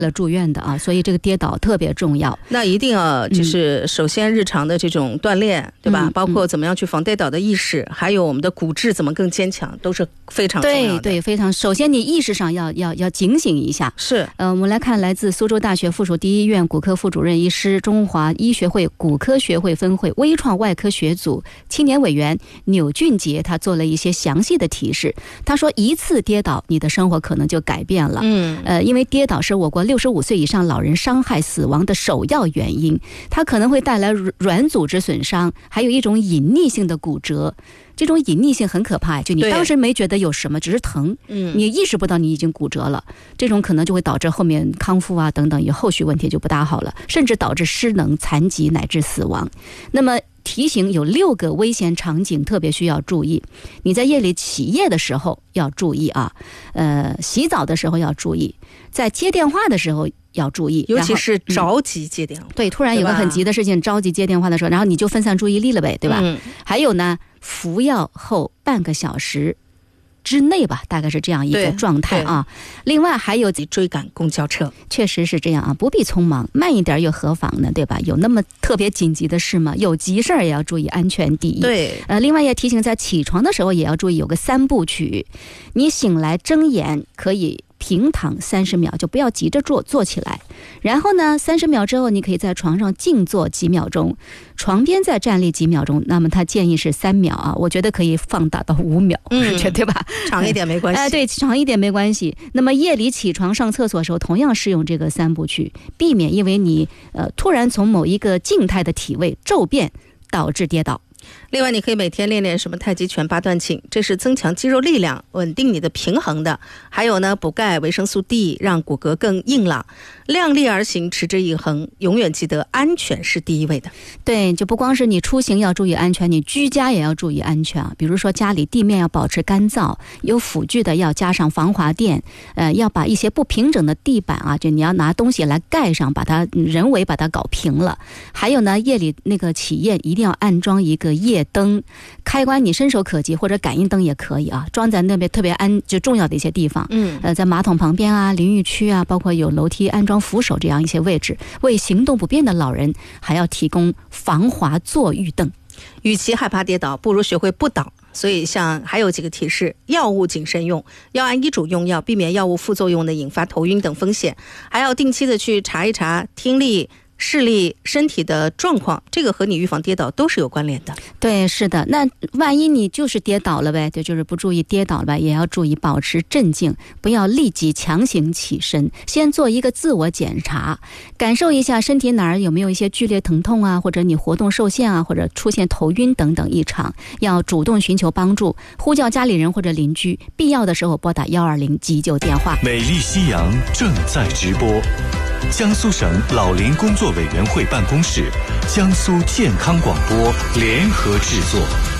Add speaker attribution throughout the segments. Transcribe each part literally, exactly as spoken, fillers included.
Speaker 1: 了住院的啊，所以这个跌倒特别重要。
Speaker 2: 那一定要就是首先日常的这种锻炼、嗯、对吧、嗯、包括怎么样去防跌倒的意识、嗯、还有我们的骨质怎么更坚强，都是非常重要的。
Speaker 1: 对对，非常。首先你意识上要要要警醒一下。
Speaker 2: 是
Speaker 1: 呃，我们来看来自苏州大学附属第一医院骨科副主任医师、中华医学会骨科学会分会微创外科学组青年委员钮俊杰，他做了一些详细的提示。他说一次跌倒你的生活可能就改变了。嗯，呃，因为跌倒是我国六十五岁以上老人伤害死亡的首要原因，它可能会带来软组织损伤，还有一种隐匿性的骨折。这种隐匿性很可怕，就你当时没觉得有什么，只是疼，嗯，你意识不到你已经骨折了，这种可能就会导致后面康复啊等等，有后续问题就不大好了，甚至导致失能、残疾乃至死亡。那么提醒有六个危险场景特别需要注意，你在夜里起夜的时候要注意啊，呃，洗澡的时候要注意，在接电话的时候要注意，
Speaker 2: 尤其是着急接电话、嗯、
Speaker 1: 对，突然有个很急的事情着急接电话的时候，然后你就分散注意力了呗，对吧、嗯、还有呢，服药后半个小时之内吧，大概是这样一个状态啊。另外还有
Speaker 2: 追赶公交车，
Speaker 1: 确实是这样啊，不必匆忙，慢一点又何妨呢，对吧？有那么特别紧急的事吗？有急事儿也要注意安全第一。
Speaker 2: 对，
Speaker 1: 呃，另外也提醒，在起床的时候也要注意有个三部曲，你醒来睁眼可以平躺三十秒，就不要急着坐坐起来，然后呢三十秒之后你可以在床上静坐几秒钟，床边再站立几秒钟，那么他建议是三秒啊，我觉得可以放大到五秒，嗯，对吧？
Speaker 2: 长一点没关系。
Speaker 1: 哎、呃，对，长一点没关系。那么夜里起床上厕所的时候同样适用这个三部曲，避免因为你呃突然从某一个静态的体位骤变导致跌倒。
Speaker 2: 另外你可以每天练练什么太极拳、八段锦，这是增强肌肉力量、稳定你的平衡的。还有呢，补钙、维生素 D， 让骨骼更硬朗。量力而行，持之以恒，永远记得安全是第一位的。
Speaker 1: 对，就不光是你出行要注意安全，你居家也要注意安全啊。比如说家里地面要保持干燥，有辅具的要加上防滑垫，呃，要把一些不平整的地板啊，就你要拿东西来盖上，把它人为把它搞平了。还有呢，夜里那个起夜一定要安装一个夜灯，开关你伸手可及，或者感应灯也可以啊，装在那边特别安就重要的一些地方，嗯，呃，在马桶旁边啊、淋浴区啊，包括有楼梯安装扶手这样一些位置，为行动不便的老人还要提供防滑坐浴凳。
Speaker 2: 与其害怕跌倒，不如学会不倒。所以像还有几个提示，药物谨慎用，要按医嘱用药，避免药物副作用的引发头晕等风险，还要定期的去查一查听力、视力、身体的状况，这个和你预防跌倒都是有关联的。
Speaker 1: 对，是的。那万一你就是跌倒了呗，对，就是不注意跌倒了呗，也要注意保持镇静，不要立即强行起身，先做一个自我检查，感受一下身体哪儿有没有一些剧烈疼痛啊，或者你活动受限啊，或者出现头晕等等异常，要主动寻求帮助，呼叫家里人或者邻居，必要的时候拨打一二零急救电话。
Speaker 3: 美丽夕阳正在直播，江苏省老龄工作委员会办公室、江苏健康广播联合制作。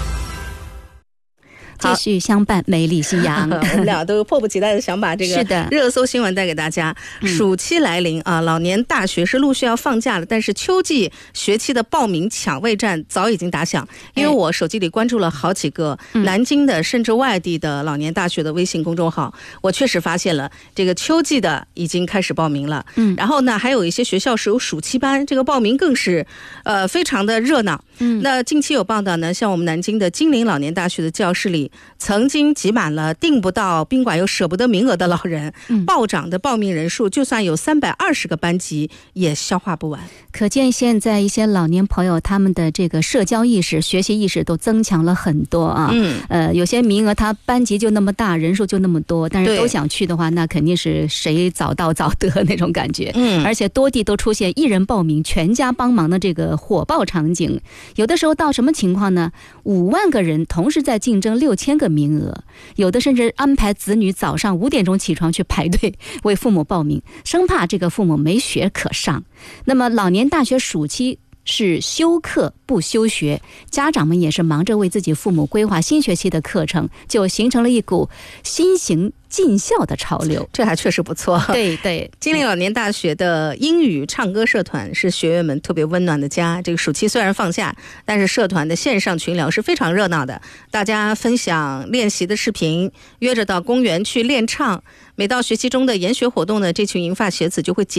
Speaker 1: 继续相伴美丽夕阳
Speaker 2: 我们俩都迫不及待的想把这个热搜新闻带给大家。暑期来临啊，老年大学是陆续要放假了，但是秋季学期的报名抢位战早已经打响。因为我手机里关注了好几个南京的甚至外地的老年大学的微信公众号，我确实发现了这个秋季的已经开始报名了。嗯，然后呢还有一些学校是有暑期班，这个报名更是呃非常的热闹。嗯，那近期有报道呢，像我们南京的金陵老年大学的教室里曾经挤满了订不到宾馆又舍不得名额的老人，嗯、暴涨的报名人数就算有三百二十个班级也消化不完。
Speaker 1: 可见现在一些老年朋友他们的这个社交意识、学习意识都增强了很多啊。嗯，呃，有些名额他班级就那么大，人数就那么多，但是都想去的话，那肯定是谁早到早得那种感觉。嗯，而且多地都出现一人报名全家帮忙的这个火爆场景，有的时候到什么情况呢？五万个人同时在竞争六千个名额，有的甚至安排子女早上五点钟起床去排队为父母报名，生怕这个父母没学可上。那么老年大学暑期是休课不休学，家长们也是忙着为自己父母规划新学期的课程，就形成了一股新型进校的潮流，
Speaker 2: 这还确实不错。
Speaker 1: 对对，
Speaker 2: 金陵老年大学的英语唱歌社团是学员们特别温暖的家。这个暑期虽然放假，但是社团的线上群聊是非常热闹的，大家分享练习的视频，约着到公园去练唱。每到学期中的研学活动呢，这群银发学子就会结